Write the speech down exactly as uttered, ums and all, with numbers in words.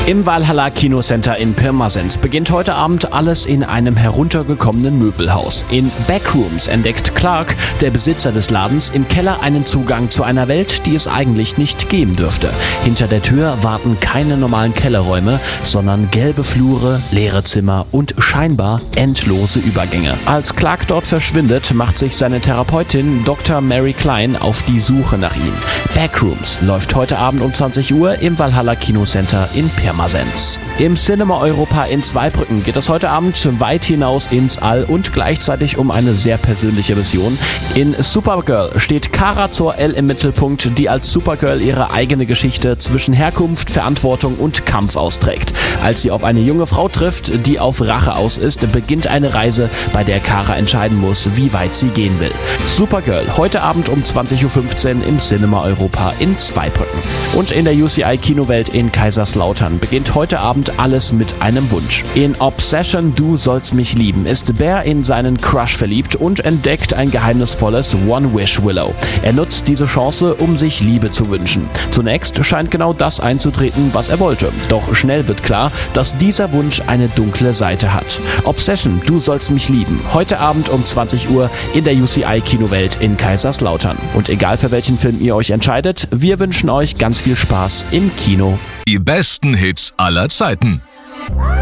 Im Valhalla Kinocenter in Pirmasens beginnt heute Abend alles in einem heruntergekommenen Möbelhaus. In Backrooms entdeckt Clark, der Besitzer des Ladens, im Keller einen Zugang zu einer Welt, die es eigentlich nicht geben dürfte. Hinter der Tür warten keine normalen Kellerräume, sondern gelbe Flure, leere Zimmer und scheinbar endlose Übergänge. Als Clark dort verschwindet, macht sich seine Therapeutin Doktor Mary Klein auf die Suche nach ihm. Backrooms läuft heute Abend um zwanzig Uhr im Valhalla Kinocenter in Pirmasens. Im Cinema Europa in Zweibrücken geht es heute Abend weit hinaus ins All und gleichzeitig um eine sehr persönliche Mission. In Supergirl steht Kara Zor-El im Mittelpunkt, die als Supergirl ihre eigene Geschichte zwischen Herkunft, Verantwortung und Kampf austrägt. Als sie auf eine junge Frau trifft, die auf Rache aus ist, beginnt eine Reise, bei der Kara entscheiden muss, wie weit sie gehen will. Supergirl heute Abend um zwanzig Uhr fünfzehn im Cinema Europa in Zweibrücken. Und in der U C I-Kinowelt in Kaiserslautern beginnt heute Abend alles mit einem Wunsch. In Obsession Du sollst mich lieben ist Bear in seinen Crush verliebt und entdeckt ein geheimnisvolles One-Wish-Willow. Er nutzt diese Chance, um sich Liebe zu wünschen. Zunächst scheint genau das einzutreten, was er wollte. Doch schnell wird klar, dass dieser Wunsch eine dunkle Seite hat. Obsession Du sollst mich lieben. Heute Abend um zwanzig Uhr in der U C I-Kinowelt in Kaiserslautern. Und egal für welchen Film ihr euch entscheidet, wir wünschen euch ganz viel Spaß im Kino. Die besten Hits aller Zeiten.